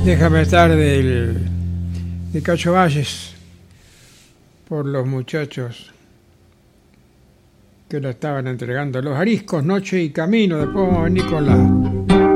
Déjame estar de Cacho Valles por los muchachos que lo estaban entregando. Los Ariscos, Noche y Camino. Después vamos a venir con la